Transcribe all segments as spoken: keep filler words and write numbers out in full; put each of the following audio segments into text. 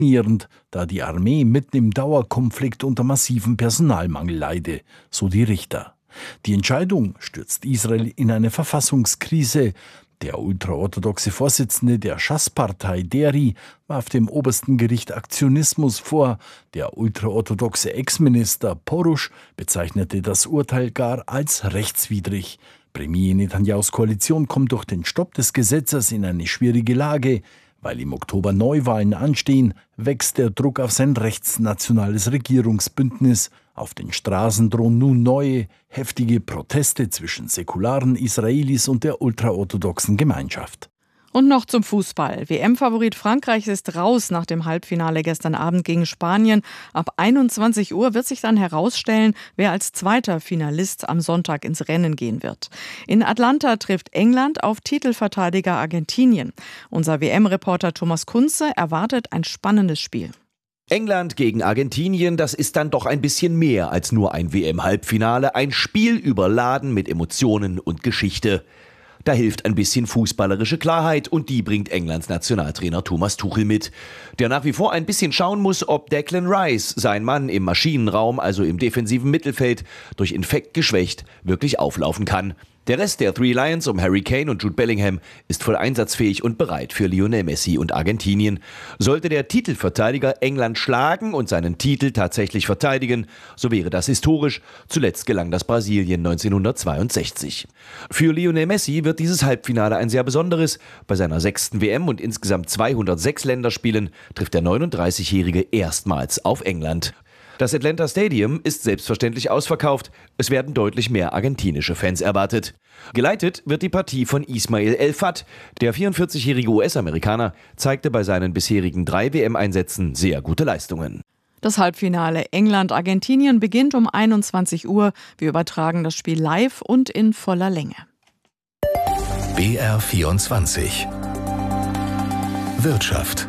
da die Armee mitten im Dauerkonflikt unter massivem Personalmangel leide, so die Richter. Die Entscheidung stürzt Israel in eine Verfassungskrise. Der ultraorthodoxe Vorsitzende der Schass-Partei Deri warf dem obersten Gericht Aktionismus vor. Der ultraorthodoxe Ex-Minister Porusch bezeichnete das Urteil gar als rechtswidrig. Premier Netanyahus Koalition kommt durch den Stopp des Gesetzes in eine schwierige Lage. Weil im Oktober Neuwahlen anstehen, wächst der Druck auf sein rechtsnationales Regierungsbündnis. Auf den Straßen drohen nun neue, heftige Proteste zwischen säkularen Israelis und der ultraorthodoxen Gemeinschaft. Und noch zum Fußball. W M-Favorit Frankreich ist raus nach dem Halbfinale gestern Abend gegen Spanien. Ab einundzwanzig Uhr wird sich dann herausstellen, wer als zweiter Finalist am Sonntag ins Rennen gehen wird. In Atlanta trifft England auf Titelverteidiger Argentinien. Unser W M-Reporter Thomas Kunze erwartet ein spannendes Spiel. England gegen Argentinien, das ist dann doch ein bisschen mehr als nur ein W M-Halbfinale. Ein Spiel überladen mit Emotionen und Geschichte. Da hilft ein bisschen fußballerische Klarheit und die bringt Englands Nationaltrainer Thomas Tuchel mit, der nach wie vor ein bisschen schauen muss, ob Declan Rice, sein Mann im Maschinenraum, also im defensiven Mittelfeld, durch Infekt geschwächt, wirklich auflaufen kann. Der Rest der Three Lions um Harry Kane und Jude Bellingham ist voll einsatzfähig und bereit für Lionel Messi und Argentinien. Sollte der Titelverteidiger England schlagen und seinen Titel tatsächlich verteidigen, so wäre das historisch. Zuletzt gelang das Brasilien neunzehnhundertzweiundsechzig. Für Lionel Messi wird dieses Halbfinale ein sehr besonderes. Bei seiner sechsten W M und insgesamt zweihundertsechs Länderspielen trifft der neununddreißigjährige erstmals auf England. Das Atlanta Stadium ist selbstverständlich ausverkauft. Es werden deutlich mehr argentinische Fans erwartet. Geleitet wird die Partie von Ismail El-Fat. Der vierundvierzigjährige U S-Amerikaner zeigte bei seinen bisherigen drei W M-Einsätzen sehr gute Leistungen. Das Halbfinale England-Argentinien beginnt um einundzwanzig Uhr. Wir übertragen das Spiel live und in voller Länge. B R vierundzwanzig Wirtschaft.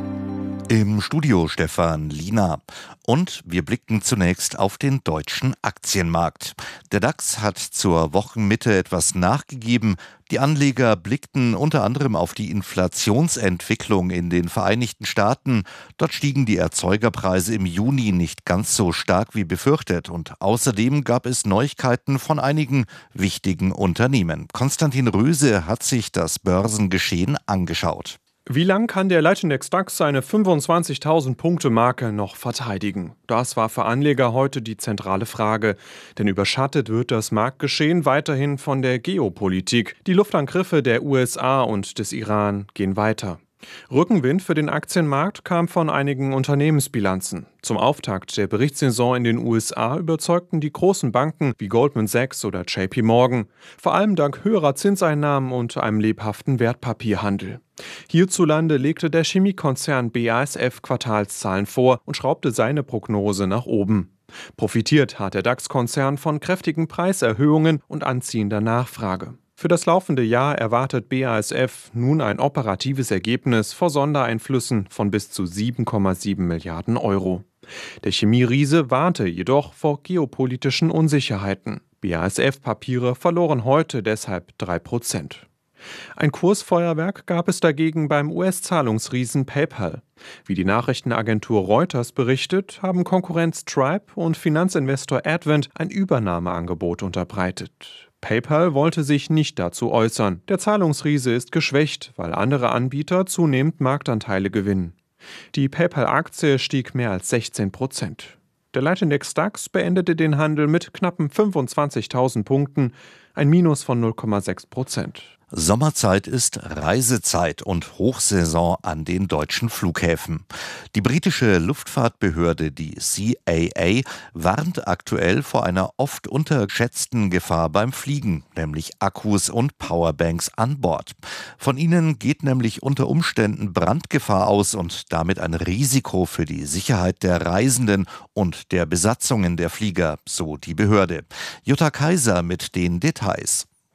Im Studio Stefan Lina. Und wir blicken zunächst auf den deutschen Aktienmarkt. Der DAX hat zur Wochenmitte etwas nachgegeben. Die Anleger blickten unter anderem auf die Inflationsentwicklung in den Vereinigten Staaten. Dort stiegen die Erzeugerpreise im Juni nicht ganz so stark wie befürchtet. Und außerdem gab es Neuigkeiten von einigen wichtigen Unternehmen. Konstantin Röse hat sich das Börsengeschehen angeschaut. Wie lang kann der Leitindex DAX seine fünfundzwanzigtausend-Punkte-Marke noch verteidigen? Das war für Anleger heute die zentrale Frage. Denn überschattet wird das Marktgeschehen weiterhin von der Geopolitik. Die Luftangriffe der U S A und des Iran gehen weiter. Rückenwind für den Aktienmarkt kam von einigen Unternehmensbilanzen. Zum Auftakt der Berichtssaison in den U S A überzeugten die großen Banken wie Goldman Sachs oder J P Morgan. Vor allem dank höherer Zinseinnahmen und einem lebhaften Wertpapierhandel. Hierzulande legte der Chemiekonzern B A S F Quartalszahlen vor und schraubte seine Prognose nach oben. Profitiert hat der DAX-Konzern von kräftigen Preiserhöhungen und anziehender Nachfrage. Für das laufende Jahr erwartet B A S F nun ein operatives Ergebnis vor Sondereinflüssen von bis zu sieben Komma sieben Milliarden Euro. Der Chemieriese warnte jedoch vor geopolitischen Unsicherheiten. B A S F-Papiere verloren heute deshalb drei Prozent. Ein Kursfeuerwerk gab es dagegen beim U S-Zahlungsriesen PayPal. Wie die Nachrichtenagentur Reuters berichtet, haben Konkurrent Stripe und Finanzinvestor Advent ein Übernahmeangebot unterbreitet. PayPal wollte sich nicht dazu äußern. Der Zahlungsriese ist geschwächt, weil andere Anbieter zunehmend Marktanteile gewinnen. Die PayPal-Aktie stieg mehr als sechzehn Prozent. Der Leitindex DAX beendete den Handel mit knappen fünfundzwanzigtausend Punkten, ein Minus von null Komma sechs Prozent. Sommerzeit ist Reisezeit und Hochsaison an den deutschen Flughäfen. Die britische Luftfahrtbehörde, die C A A, warnt aktuell vor einer oft unterschätzten Gefahr beim Fliegen, nämlich Akkus und Powerbanks an Bord. Von ihnen geht nämlich unter Umständen Brandgefahr aus und damit ein Risiko für die Sicherheit der Reisenden und der Besatzungen der Flieger, so die Behörde. Jutta Kaiser mit den Details.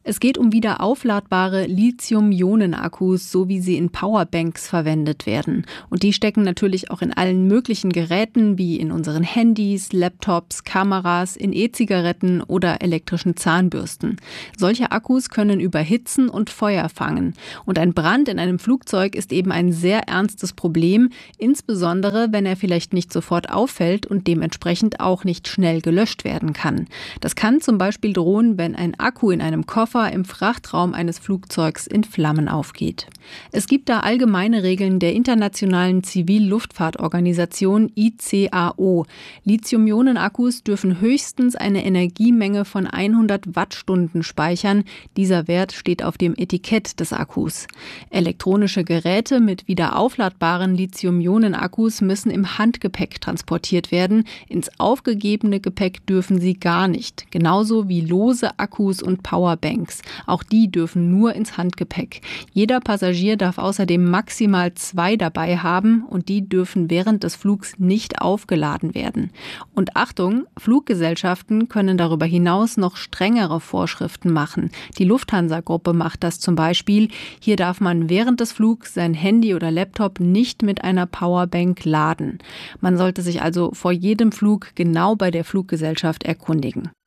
Es geht um wieder aufladbare Lithium-Ionen-Akkus, so wie sie in Powerbanks verwendet werden. Und die stecken natürlich auch in allen möglichen Geräten, wie in unseren Handys, Laptops, Kameras, in E-Zigaretten oder elektrischen Zahnbürsten. Solche Akkus können überhitzen und Feuer fangen. Und ein Brand in einem Flugzeug ist eben ein sehr ernstes Problem, insbesondere wenn er vielleicht nicht sofort auffällt und dementsprechend auch nicht schnell gelöscht werden kann. Das kann zum Beispiel drohen, wenn ein Akku in einem Koffer im Frachtraum eines Flugzeugs in Flammen aufgeht. Es gibt da allgemeine Regeln der Internationalen Zivilluftfahrtorganisation I C A O. Lithium-Ionen-Akkus dürfen höchstens eine Energiemenge von hundert Wattstunden speichern. Dieser Wert steht auf dem Etikett des Akkus. Elektronische Geräte mit wieder aufladbaren Lithium-Ionen-Akkus müssen im Handgepäck transportiert werden. Ins aufgegebene Gepäck dürfen sie gar nicht. Genauso wie lose Akkus und Powerbanks. Auch die dürfen nur ins Handgepäck. Jeder Passagier darf außerdem maximal zwei dabei haben und die dürfen während des Flugs nicht aufgeladen werden. Und Achtung, Fluggesellschaften können darüber hinaus noch strengere Vorschriften machen. Die Lufthansa-Gruppe macht das zum Beispiel. Hier darf man während des Flugs sein Handy oder Laptop nicht mit einer Powerbank laden. Man sollte sich also vor jedem Flug genau bei der Fluggesellschaft erkundigen.